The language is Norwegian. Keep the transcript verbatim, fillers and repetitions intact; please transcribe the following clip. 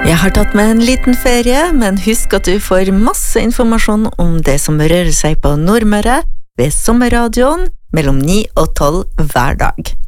Jeg har tatt med en liten ferie, men husk at du får masse informasjon om det som rører seg på Nordmøre ved sommerradioen mellom ni og tolv hver dag.